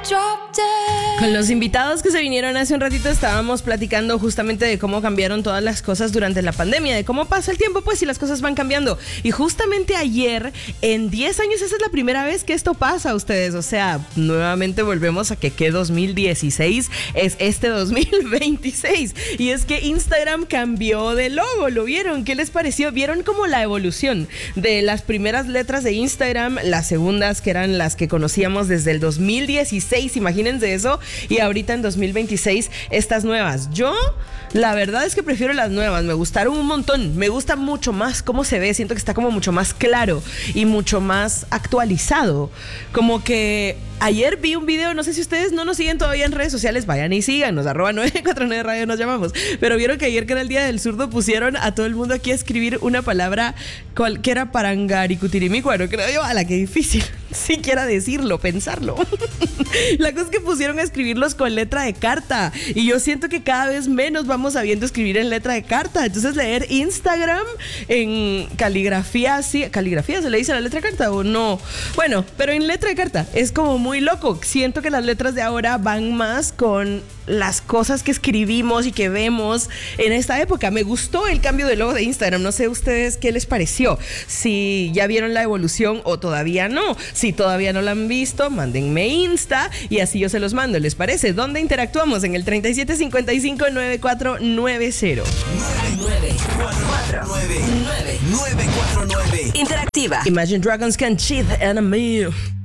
Con los invitados que se vinieron hace un ratito estábamos platicando justamente de cómo cambiaron todas las cosas durante la pandemia, de cómo pasa el tiempo pues y las cosas van cambiando. Y justamente ayer, en 10 años, esa es la primera vez que esto pasa a ustedes. O sea, nuevamente volvemos a que 2016 es este 2026. Y es que Instagram cambió de logo, ¿lo vieron? ¿Qué les pareció? ¿Vieron como la evolución de las primeras letras de Instagram, las segundas que eran las que conocíamos desde el 2016, imagínense eso, y ahorita en 2026 estas nuevas? Yo, la verdad es que prefiero las nuevas, me gustaron un montón, me gusta mucho más cómo se ve, siento que está como mucho más claro y mucho más actualizado. Como que ayer vi un video, no sé si ustedes no nos siguen todavía en redes sociales, vayan y síganos, @949 Radio nos llamamos, pero vieron que ayer, que era el Día del Zurdo, pusieron a todo el mundo aquí a escribir una palabra que era parangaricutirimícuaro, creo yo. A la que difícil siquiera decirlo, pensarlo. La cosa es que pusieron a escribirlos con letra de carta, y yo siento que cada vez menos vamos sabiendo escribir en letra de carta. Entonces leer Instagram en caligrafía, sí, caligrafía se le dice a la letra de carta o no, bueno, pero en letra de carta es como muy loco. Siento que las letras de ahora van más con las cosas que escribimos y que vemos en esta época. Me gustó el cambio de logo de Instagram, no sé ustedes qué les pareció, si ya vieron la evolución o todavía no. Si todavía no la han visto, mándenme Insta y así yo se los mando, ¿les parece? ¿Dónde interactuamos? En el 3755-9490. 949 Interactiva. Imagine Dragons can cheat enemy.